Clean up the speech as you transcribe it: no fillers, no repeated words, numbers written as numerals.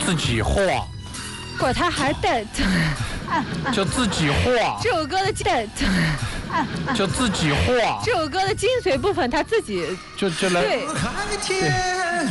自己画。 不，他还带， 就自己画。 这首歌的就自己画。 这首歌的精髓部分他自己就来。 对。